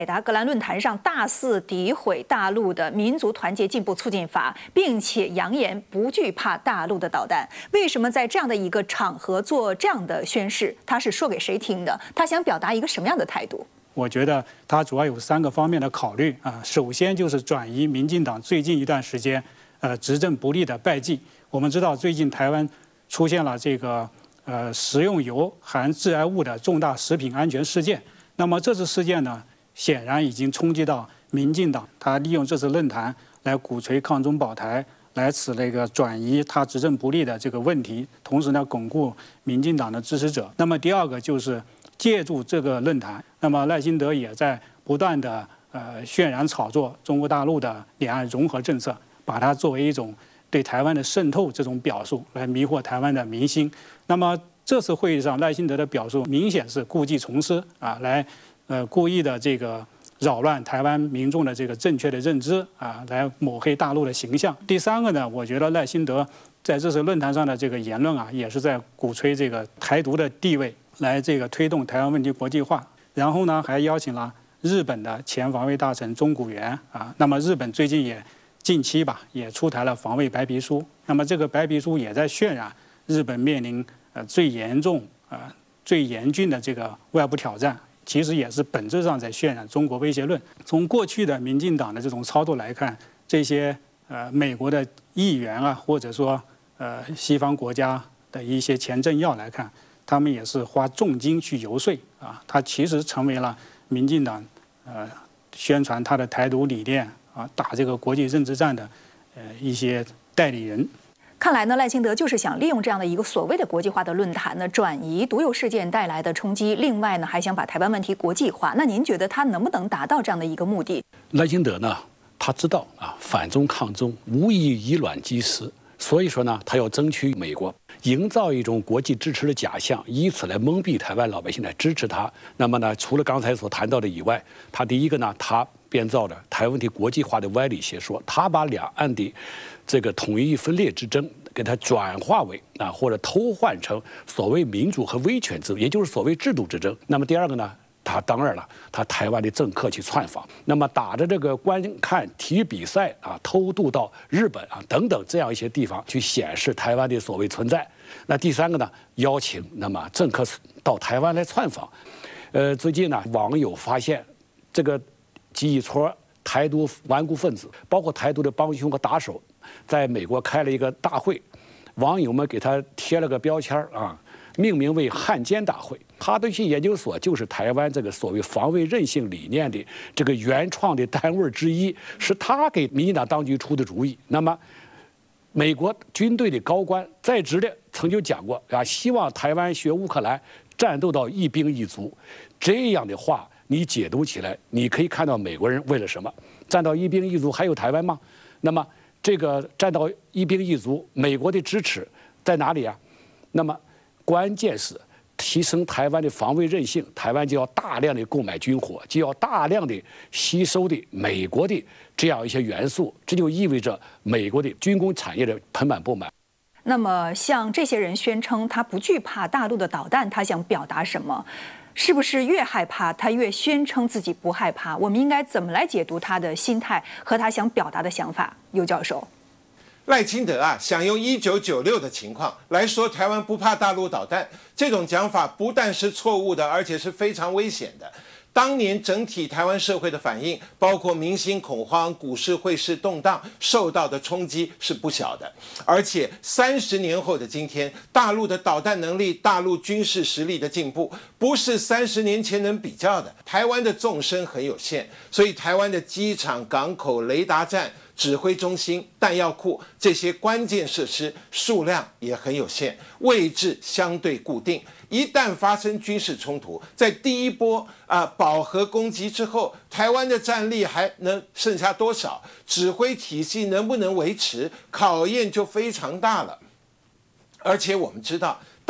北达格兰论坛上大肆诋毁大陆的民族团结进步促进法，并且扬言不惧怕大陆的导弹。为什么在这样的一个场合做这样的宣誓？他是说给谁听的？他想表达一个什么样的态度？ 我觉得他主要有3个方面的考虑啊。首先就是转移民进党最近一段时间执政不力的败绩。我们知道最近台湾出现了这个食用油含致癌物的重大食品安全事件。那么这次事件呢，显然已经冲击到民进党，他利用这次论坛来鼓吹抗中保台，来使转移他执政不力的这个问题，同时呢巩固民进党的支持者。那么第2个就是借助这个论坛，那么赖清德也在不断的渲染炒作中国大陆的两岸融合政策，把它作为一种对台湾的渗透这种表述来迷惑台湾的民心。那么这次会议上赖清德的表述明显是故技重施啊，来故意的扰乱台湾民众的正确的认知啊，来抹黑大陆的形象。第3个呢，我觉得赖清德在这次论坛上的言论啊，也是在鼓吹台独的地位，来推动台湾问题国际化。然后呢，还邀请了日本的前防卫大臣中谷元啊。那么日本最近近期也出台了防卫白皮书。那么这个白皮书也在渲染日本面临最严重最严峻的外部挑战。其实也是本质上在渲染中国威胁论。从过去的民进党的这种操作来看，这些美国的议员啊，或者说西方国家的一些前政要来看，他们也是花重金去游说啊，他其实成为了民进党宣传他的台独理念啊，打国际政治战的一些代理人。 看来呢，赖清德就是想利用这样的一个所谓的国际化的论坛呢，转移毒油事件带来的冲击。另外呢，还想把台湾问题国际化。那您觉得他能不能达到这样的一个目的？ 赖清德呢，他知道啊，反中抗中无异以卵击石，所以说呢，他要争取美国，营造一种国际支持的假象，以此来蒙蔽台湾老百姓来支持他。那么呢，除了刚才所谈到的以外，他第一个呢，他编造的台湾问题国际化的歪理邪说，他把两岸的统一分裂之争给它转化为或者偷换成所谓民主和威权制度，也就是所谓制度之争。那么第2个呢，他当然了，他台湾的政客去窜访，那么打着观看体育比赛啊，偷渡到日本啊等等这样一些地方去显示台湾的所谓存在。那第3个呢，邀请那么政客到台湾来窜访。最近呢，网友发现几撮台独顽固分子，包括台独的帮凶和打手，在美国开了一个大会，网友们给他贴了个标签啊，命名为汉奸大会。哈德逊研究所就是台湾所谓防卫韧性理念的原创的单位之一，是他给民进党当局出的主意。那么美国军队的高官在职的曾经讲过啊，希望台湾学乌克兰战斗到一兵一卒。这样的话你解读起来，你可以看到美国人为了什么战到一兵一卒，还有台湾吗？那么战到一兵一卒，美国的支持在哪里啊？那么关键是提升台湾的防卫韧性，台湾就要大量的购买军火，就要大量的吸收的美国的这样一些元素，这就意味着美国的军工产业的盆满钵满。 那么像这些人宣称他不惧怕大陆的导弹，他想表达什么？是不是越害怕他越宣称自己不害怕？我们应该怎么来解读他的心态和他想表达的想法？尤教授， 赖清德啊，想用1996的情况来说台湾不怕大陆导弹，这种讲法不但是错误的，而且是非常危险的。当年整体台湾社会的反应，包括民心恐慌、股市汇市动荡，受到的冲击是不小的。而且30年后的今天，大陆的导弹能力、大陆军事实力的进步，不是30年前能比较的。台湾的纵深很有限，所以台湾的机场、港口、雷达站、指挥中心、弹药库这些关键设施数量也很有限，位置相对固定。一旦发生军事冲突，在第一波饱和攻击之后，台湾的战力还能剩下多少？指挥体系能不能维持？考验就非常大了。而且我们知道，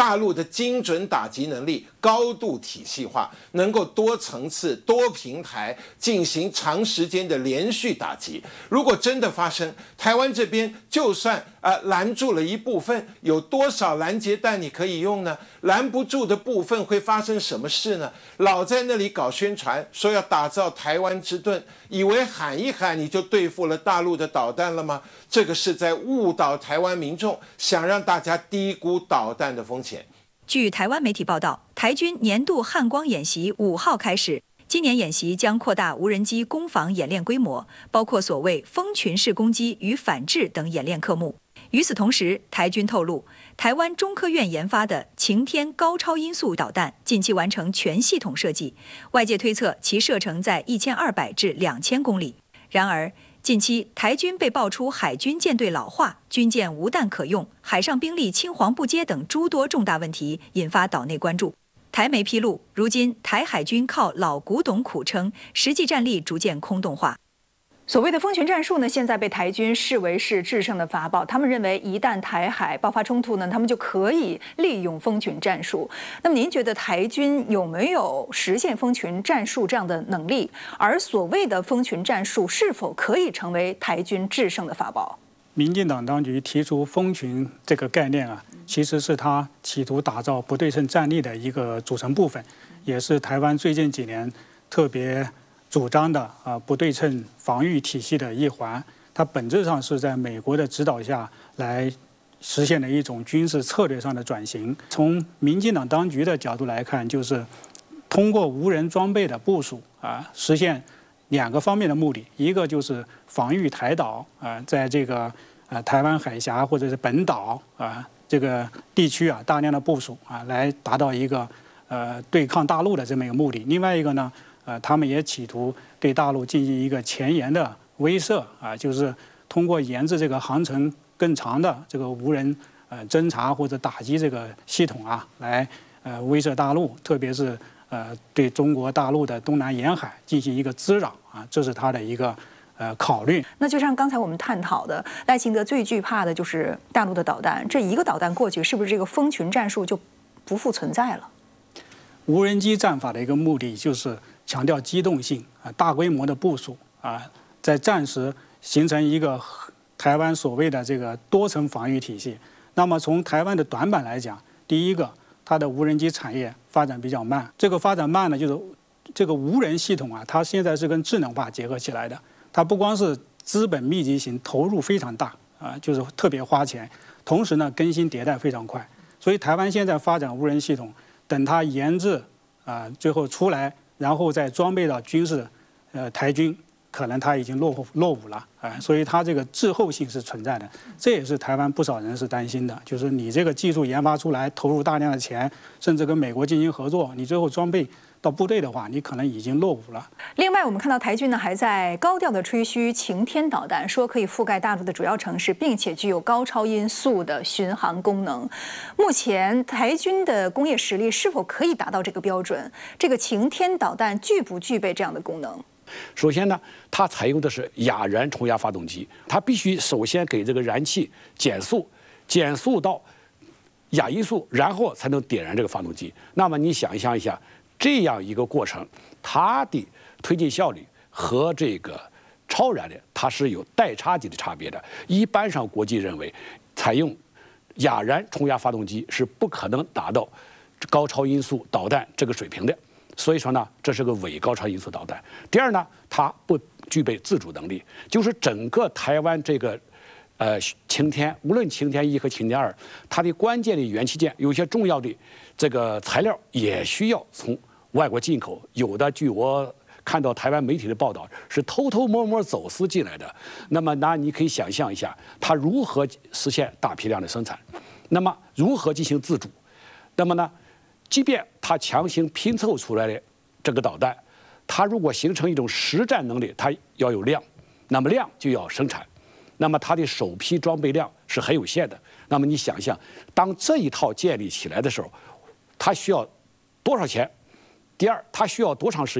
大陆的精准打击能力高度体系化，能够多层次、多平台进行长时间的连续打击。如果真的发生，台湾这边就算拦住了一部分，有多少拦截弹你可以用呢？拦不住的部分会发生什么事呢？老在那里搞宣传，说要打造台湾之盾，以为喊一喊你就对付了大陆的导弹了吗？这个是在误导台湾民众，想让大家低估导弹的风险。 据台湾媒体报道，台军年度汉光演习5号开始。今年演习将扩大无人机攻防演练规模，包括所谓蜂群式攻击与反制等演练科目。与此同时，台军透露，台湾中科院研发的擎天高超音速导弹近期完成全系统设计，外界推测其射程在1200至2000公里。然而，近期台军被爆出海军舰队老化、军舰无弹可用、海上兵力青黄不接等诸多重大问题，引发岛内关注。台媒披露，如今台海军靠老古董苦撑，实际战力逐渐空洞化。所谓的蜂群战术呢，现在被台军视为是制胜的法宝。他们认为，一旦台海爆发冲突呢，他们就可以利用蜂群战术。那么，您觉得台军有没有实现蜂群战术这样的能力？而所谓的蜂群战术是否可以成为台军制胜的法宝？ 民进党当局提出蜂群这个概念啊，其实是他企图打造不对称战力的一个组成部分，也是台湾最近几年特别主张的不对称防御体系的一环。它本质上是在美国的指导下来实现的一种军事策略上的转型。从民进党当局的角度来看，就是通过无人装备的部署实现2个方面的目的，一个就是防御台岛在这个台湾海峡或者是本岛这个地区大量的部署来达到一个对抗大陆的这么一个目的。另外一个呢，他们也企图对大陆进行一个前沿的威慑就是通过研制这个航程更长的这个无人侦察或者打击这个系统来威慑大陆，特别是对中国大陆的东南沿海进行一个滋扰这是他的一个考虑。 那就像刚才我们探讨的，赖清德最惧怕的就是大陆的导弹，这一个导弹过去，是不是这个蜂群战术就不复存在了？ 无人机战法的一个目的就是强调机动性大规模的部署在战时形成一个台湾所谓的这个多层防御体系。那么从台湾的短板来讲，第一个，它的无人机产业发展比较慢。这个发展慢呢，就是这个无人系统它现在是跟智能化结合起来的。它不光是资本密集型，投入非常大就是特别花钱，同时呢更新迭代非常快。所以台湾现在发展无人系统，等它研制最后出来，然后再装备到军事台军，可能它已经落伍了所以它这个滞后性是存在的。这也是台湾不少人是担心的，就是你这个技术研发出来，投入大量的钱，甚至跟美国进行合作，你最后装备到部队的话，你可能已经落伍了。 另外，我们看到台军呢还在高调的吹嘘擎天导弹，说可以覆盖大陆的主要城市，并且具有高超音速的巡航功能。目前台军的工业实力是否可以达到这个标准？这个擎天导弹具不具备这样的功能？ 首先呢，它采用的是亚燃冲压发动机，它必须首先给这个燃气减速到亚音速，然后才能点燃这个发动机。那么你想象一下，这样一个过程，它的推进效率和这个超燃的它是有代差级的差别的。一般上国际认为，采用亚燃冲压发动机是不可能达到高超音速导弹这个水平的。所以说呢，这是个伪高超音速导弹。第二呢，它不具备自主能力，就是整个台湾这个擎天，无论擎天1和擎天2，它的关键的元器件，有些重要的这个材料也需要从外国进口，有的据我看到台湾媒体的报道是偷偷摸摸走私进来的。那么你可以想象一下，它如何实现大批量的生产，那么如何进行自主？那么呢，即便它强行拼凑出来的这个导弹，它如果形成一种实战能力，它要有量，那么量就要生产，那么它的首批装备量是很有限的。那么你想象，当这一套建立起来的时候，它需要多少钱？第二，它需要多长时间？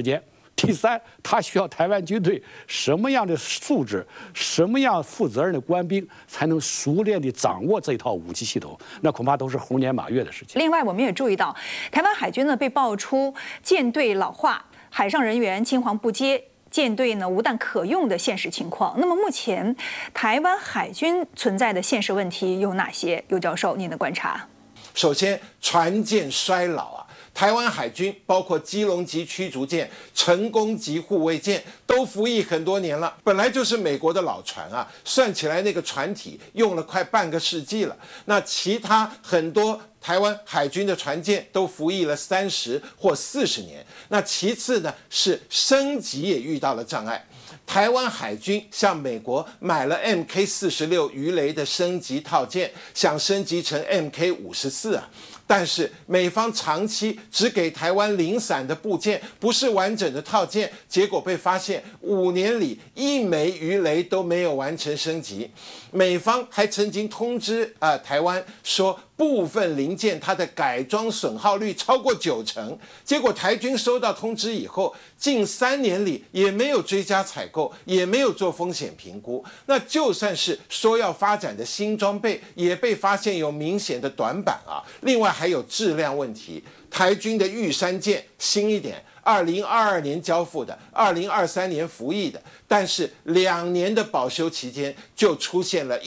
第三，他需要台湾军队什么样的素质、什么样负责任的官兵，才能熟练地掌握这套武器系统？那恐怕都是猴年马月的事情。 另外，我们也注意到，台湾海军呢被爆出舰队老化、海上人员青黄不接。舰队呢无弹可用的现实情况。那么目前台湾海军存在的现实问题有哪些？尤教授，您的观察？ 首先，船舰衰老啊。台湾海军包括基隆级驱逐舰、成功级护卫舰都服役很多年了，本来就是美国的老船啊，算起来那个船体用了快半个世纪了。那其他很多台湾海军的船舰都服役了30或40年。那其次呢，是升级也遇到了障碍。台湾海军向美国买了 MK46鱼雷的升级套件，想升级成 MK54啊。但是美方长期只给台湾零散的部件，不是完整的套件，结果被发现5年里1枚鱼雷都没有完成升级。美方还曾经通知台湾说，部分零件它的改装损耗率超过90%，结果台军收到通知以后，近3年里也没有追加采购，也没有做风险评估。那就算是说要发展的新装备，也被发现有明显的短板啊。另外还有质量问题，台军的玉山舰新一点，2022年交付的，2023年服役的，但是2年的保修期间就出现了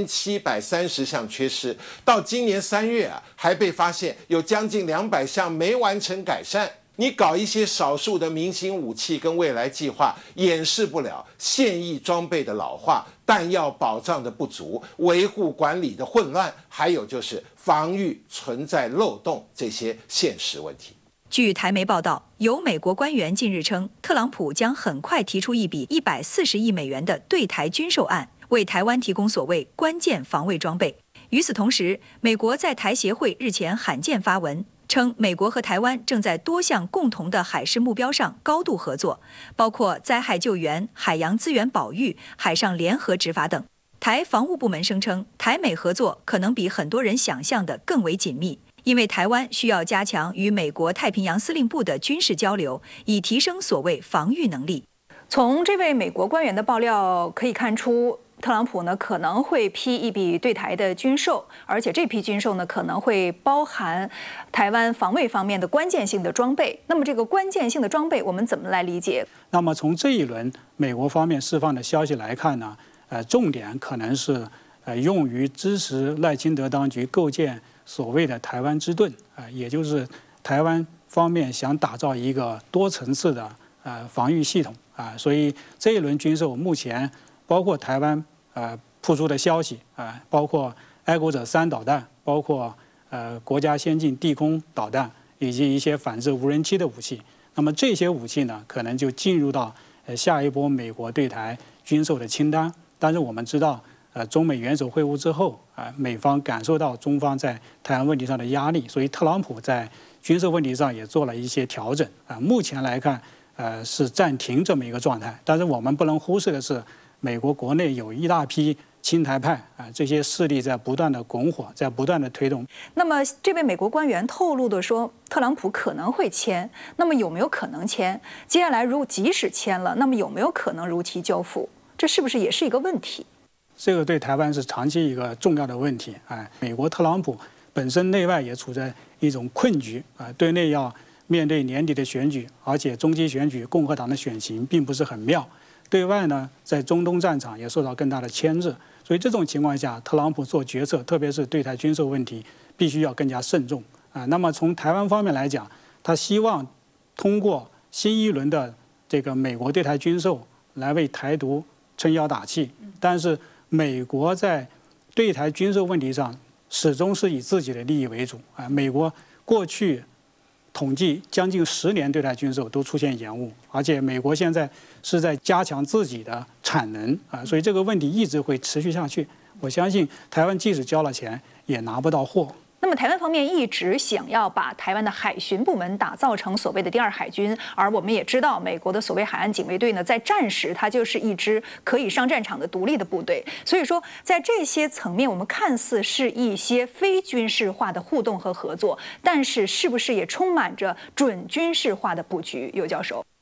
1730项缺失，到今年3月啊，还被发现有将近200项没完成改善。你搞一些少数的明星武器跟未来计划，掩饰不了现役装备的老化、弹药保障的不足、维护管理的混乱，还有就是防御存在漏洞这些现实问题。 据台媒报道，有美国官员近日称，特朗普将很快提出一笔140亿美元的对台军售案，为台湾提供所谓关键防卫装备。与此同时，美国在台协会日前罕见发文，称美国和台湾正在多项共同的海事目标上高度合作，包括灾害救援、海洋资源保育、海上联合执法等。台防务部门声称，台美合作可能比很多人想象的更为紧密，因为台湾需要加强与美国太平洋司令部的军事交流，以提升所谓防御能力。从这位美国官员的爆料可以看出，特朗普呢可能会批一笔对台的军售，而且这批军售呢可能会包含台湾防卫方面的关键性的装备。那么这个关键性的装备我们怎么来理解？ 那么从这一轮美国方面释放的消息来看呢，重点可能是用于支持赖清德当局构建所谓的台湾之盾也就是台湾方面想打造一个多层次的防御系统所以这一轮军售目前包括台湾铺出的消息包括爱国者3导弹，包括国家先进地空导弹，以及一些反制无人机的武器。那么这些武器呢，可能就进入到下一波美国对台军售的清单。但是我们知道，中美元首会晤之后美方感受到中方在台湾问题上的压力，所以特朗普在军售问题上也做了一些调整目前来看是暂停这么一个状态。但是我们不能忽视的是，美国国内有一大批亲台派这些势力在不断的拱火，在不断的推动。 那么这位美国官员透露的说，特朗普可能会签，那么有没有可能签？接下来即使签了，那么有没有可能如期交付？这是不是也是一个问题？ 这个对台湾是长期一个重要的问题美国特朗普本身内外也处在一种困局对内要面对年底的选举，而且中期选举共和党的选情并不是很妙。对外呢，在中东战场也受到更大的牵制，所以这种情况下，特朗普做决策，特别是对台军售问题，必须要更加慎重那么从台湾方面来讲，他希望通过新一轮的这个美国对台军售来为台独撑腰打气，但是美国在对台军售问题上始终是以自己的利益为主美国过去统计将近10年对台军售都出现延误，而且美国现在是在加强自己的产能所以这个问题一直会持续下去。我相信台湾即使交了钱，也拿不到货。 那么台湾方面一直想要把台湾的海巡部门打造成所谓的第2海军，而我们也知道，美国的所谓海岸警卫队呢，在战时它就是一支可以上战场的独立的部队。所以说，在这些层面，我们看似是一些非军事化的互动和合作，但是是不是也充满着准军事化的布局？尤教授。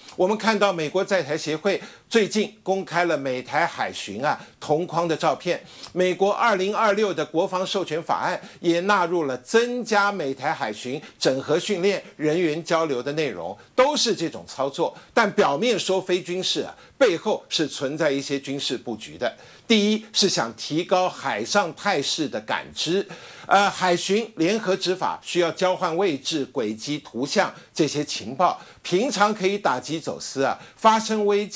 我们看到美国在台协会最近公开了美台海巡同框的照片，美国2026的国防授权法案也纳入了增加美台海巡整合训练、人员交流的内容，都是这种操作，但表面说非军事背后是存在一些军事布局的。第一是想提高海上态势的感知，海巡联合执法需要交换位置、轨迹、图像这些情报，平常可以打击走私发生危机。